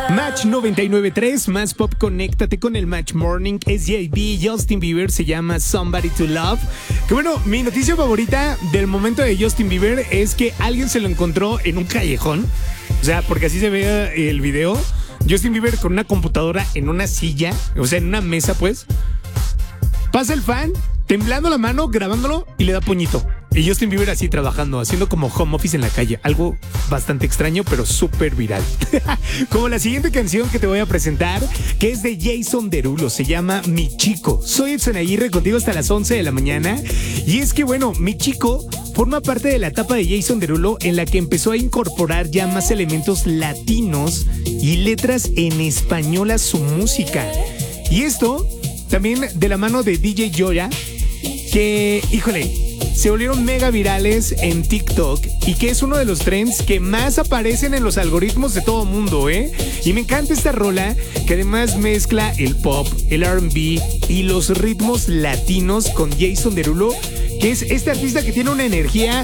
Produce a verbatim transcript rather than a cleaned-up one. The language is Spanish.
Match noventa y nueve punto tres, más pop, conéctate con el Match Morning. Es J B, Justin Bieber, se llama Somebody to Love. Que bueno, mi noticia favorita del momento de Justin Bieber es que alguien se lo encontró en un callejón. O sea, porque así se ve el video. Justin Bieber con una computadora en una silla, o sea, en una mesa, pues. Pasa el fan, temblando la mano, grabándolo y le da puñito. Y Justin Bieber así trabajando, haciendo como home office en la calle. Algo bastante extraño, pero súper viral. Como la siguiente canción que te voy a presentar, que es de Jason Derulo. Se llama Mi Chico. Soy Edson Aguirre, contigo hasta las once de la mañana. Y es que, bueno, Mi Chico forma parte de la etapa de Jason Derulo en la que empezó a incorporar ya más elementos latinos y letras en español a su música. Y esto también de la mano de D J Joya, que, híjole, se volvieron mega virales en TikTok y que es uno de los trends que más aparecen en los algoritmos de todo mundo, ¿eh? Y me encanta esta rola que además mezcla el pop, el R and B y los ritmos latinos con Jason Derulo, que es este artista que tiene una energía